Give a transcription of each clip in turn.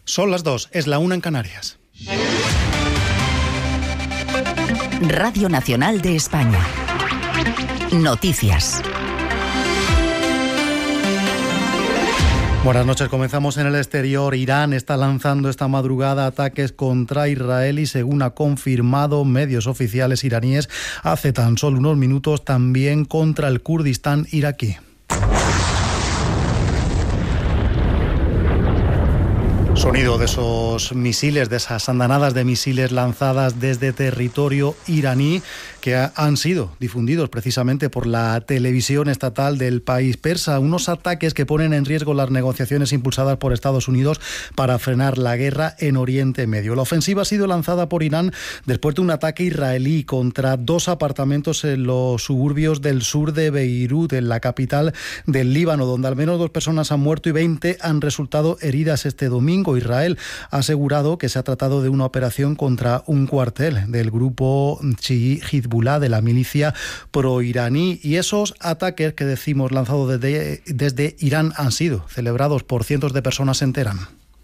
Son las 2, es la 1 en Canarias. Radio Nacional de España. Noticias. Buenas noches, comenzamos en el exterior. Irán está lanzando esta madrugada ataques contra Israel y, según ha confirmado medios oficiales iraníes hace tan solo unos minutos, también contra el Kurdistán iraquí. Sonido de esos misiles, de esas andanadas de misiles lanzadas desde territorio iraní que han sido difundidos precisamente por la televisión estatal del país persa. Unos ataques que ponen en riesgo las negociaciones impulsadas por Estados Unidos para frenar la guerra en Oriente Medio. La ofensiva ha sido lanzada por Irán después de un ataque israelí contra 2 apartamentos en los suburbios del sur de Beirut, en la capital del Líbano, donde al menos 2 personas han muerto y 20 han resultado heridas este domingo. Israel ha asegurado que se ha tratado de una operación contra un cuartel del grupo chií Hezbollah, de la milicia proiraní, y esos ataques que decimos lanzados desde Irán han sido celebrados por cientos de personas en Teherán.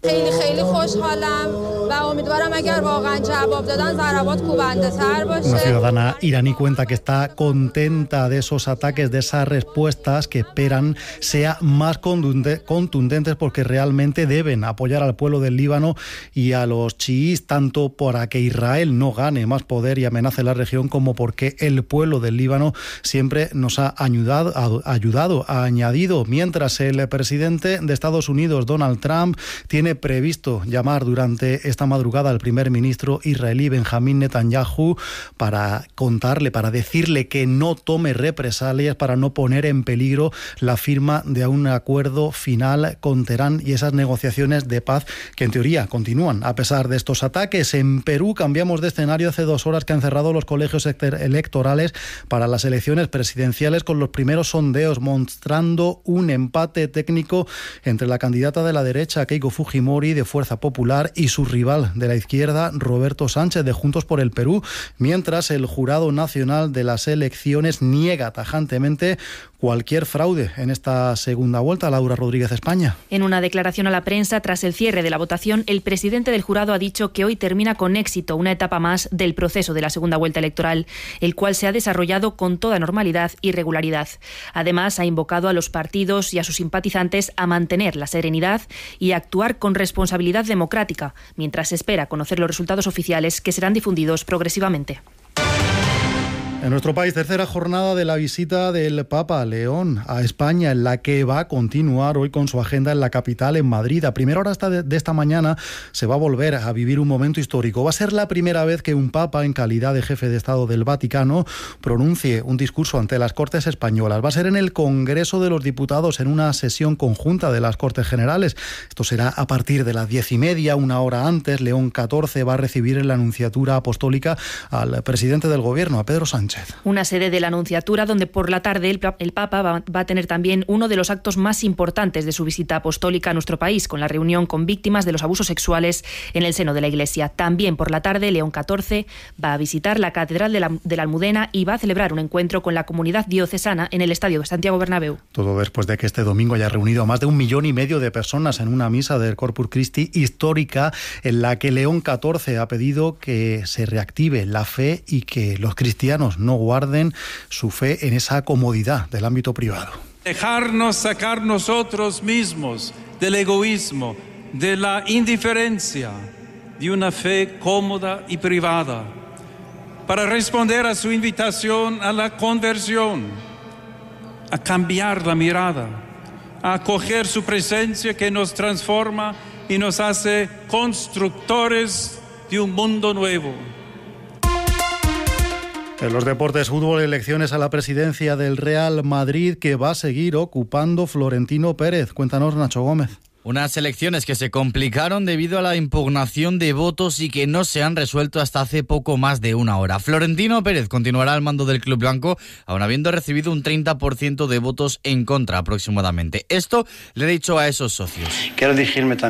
Una ciudadana iraní cuenta que está contenta de esos ataques, de esas respuestas que esperan sean más contundentes, porque realmente deben apoyar al pueblo del Líbano y a los chiíes, tanto para que Israel no gane más poder y amenace la región, como porque el pueblo del Líbano siempre nos ha ayudado, ha añadido, mientras el presidente de Estados Unidos, Donald Trump, tiene previsto llamar durante esta madrugada al primer ministro israelí Benjamín Netanyahu para decirle que no tome represalias, para no poner en peligro la firma de un acuerdo final con Teherán y esas negociaciones de paz que en teoría continúan a pesar de estos ataques. En Perú cambiamos de escenario hace 2 horas que han cerrado los colegios electorales para las elecciones presidenciales, con los primeros sondeos mostrando un empate técnico entre la candidata de la derecha, Keiko Fujimori, de Fuerza Popular, y su rival de la izquierda, Roberto Sánchez, de Juntos por el Perú, mientras el Jurado Nacional de las Elecciones niega tajantemente cualquier fraude en esta segunda vuelta. Laura Rodríguez, España. En una declaración a la prensa tras el cierre de la votación, el presidente del jurado ha dicho que hoy termina con éxito una etapa más del proceso de la segunda vuelta electoral, el cual se ha desarrollado con toda normalidad y regularidad. Además, ha invocado a los partidos y a sus simpatizantes a mantener la serenidad y a actuar con responsabilidad democrática, mientras se espera conocer los resultados oficiales, que serán difundidos progresivamente. En nuestro país, tercera jornada de la visita del Papa León a España, en la que va a continuar hoy con su agenda en la capital, en Madrid. A primera hora de esta mañana se va a volver a vivir un momento histórico. Va a ser la primera vez que un Papa, en calidad de jefe de Estado del Vaticano, pronuncie un discurso ante las Cortes españolas. Va a ser en el Congreso de los Diputados, en una sesión conjunta de las Cortes Generales. Esto será a partir de las 10:30, una hora antes. León XIV va a recibir en la Nunciatura Apostólica al presidente del Gobierno, a Pedro Sánchez. Una sede de la Nunciatura donde por la tarde el Papa va a tener también uno de los actos más importantes de su visita apostólica a nuestro país, con la reunión con víctimas de los abusos sexuales en el seno de la Iglesia. También por la tarde, León XIV va a visitar la Catedral de la Almudena y va a celebrar un encuentro con la comunidad diocesana en el Estadio de Santiago Bernabéu. Todo después de que este domingo haya reunido a más de 1,5 millones de personas en una misa del Corpus Christi histórica, en la que León XIV ha pedido que se reactive la fe y que los cristianos no guarden su fe en esa comodidad del ámbito privado. Dejarnos sacar nosotros mismos del egoísmo, de la indiferencia, de una fe cómoda y privada, para responder a su invitación a la conversión, a cambiar la mirada, a acoger su presencia que nos transforma y nos hace constructores de un mundo nuevo. En los deportes, fútbol, elecciones a la presidencia del Real Madrid, que va a seguir ocupando Florentino Pérez. Cuéntanos, Nacho Gómez. Unas elecciones que se complicaron debido a la impugnación de votos y que no se han resuelto hasta hace poco más de una hora. Florentino Pérez continuará al mando del club blanco, aun habiendo recibido un 30% de votos en contra aproximadamente. Esto le he dicho a esos socios. Quiero dirigirme también